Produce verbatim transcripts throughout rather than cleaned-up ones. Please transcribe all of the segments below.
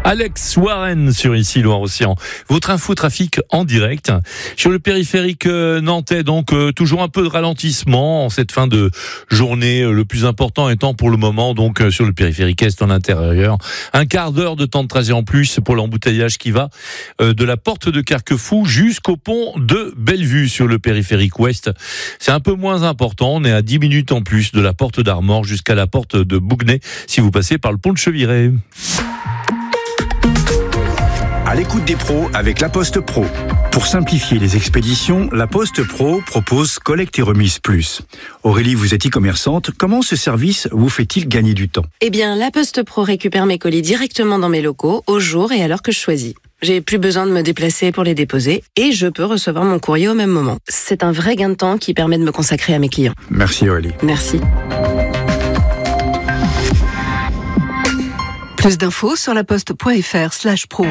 Alex Warren sur Ici Loire-Océan. Votre info trafic en direct. Sur le périphérique euh, nantais, donc euh, toujours un peu de ralentissement en cette fin de journée. Euh, le plus important étant pour le moment donc euh, sur le périphérique est en intérieur. Un quart d'heure de temps de trajet en plus pour l'embouteillage qui va euh, de la porte de Carquefou jusqu'au pont de Bellevue sur le périphérique ouest. C'est un peu moins important. On est à dix minutes en plus de la porte d'Armor jusqu'à la porte de Bouguenais si vous passez par le pont de Cheviré. À l'écoute des pros avec La Poste Pro. Pour simplifier les expéditions, La Poste Pro propose collecte et remise plus. Aurélie, vous êtes e-commerçante. Comment ce service vous fait-il gagner du temps ? Eh bien, La Poste Pro récupère mes colis directement dans mes locaux, au jour et à l'heure que je choisis. J'ai plus besoin de me déplacer pour les déposer et je peux recevoir mon courrier au même moment. C'est un vrai gain de temps qui permet de me consacrer à mes clients. Merci Aurélie. Merci. Plus d'infos sur laposte.fr slash pro.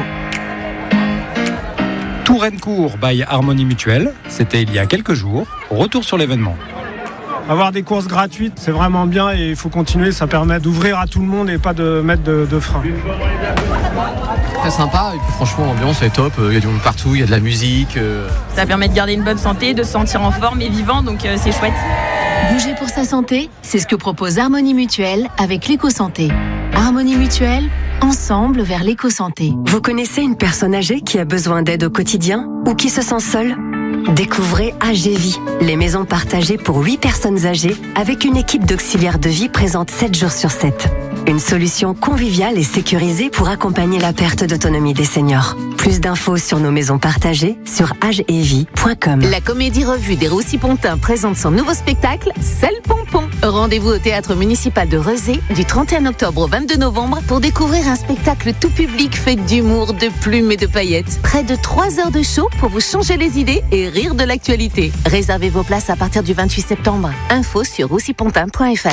Touraine-Court by Harmonie Mutuelle, c'était il y a quelques jours. Retour sur l'événement. Avoir des courses gratuites, c'est vraiment bien et il faut continuer, ça permet d'ouvrir à tout le monde et pas de mettre de, de frein. Très sympa et puis franchement l'ambiance est top, il y a du monde partout, il y a de la musique. Euh... Ça permet de garder une bonne santé, de se sentir en forme et vivant, donc euh, c'est chouette. Bouger pour sa santé, c'est ce que propose Harmonie Mutuelle avec l'éco-santé. Harmonie Mutuelle, ensemble vers l'éco-santé. Vous connaissez une personne âgée qui a besoin d'aide au quotidien ou qui se sent seule ? Découvrez A G Vie, les maisons partagées pour huit personnes âgées avec une équipe d'auxiliaires de vie présente sept jours sur sept. Une solution conviviale et sécurisée pour accompagner la perte d'autonomie des seniors. Plus d'infos sur nos maisons partagées sur age et vie point com. La comédie revue des Roussy-Pontins présente son nouveau spectacle, C'est le Pompon. Rendez-vous au théâtre municipal de Rezé du trente et un octobre au vingt-deux novembre pour découvrir un spectacle tout public fait d'humour, de plumes et de paillettes. Près de trois heures de show pour vous changer les idées et rire de l'actualité. Réservez vos places à partir du vingt-huit septembre. Info sur roussy pontin point f r.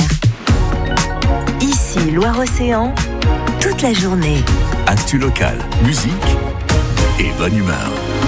Ici Loire-Océan, toute la journée. Actu local, musique et bonne humeur.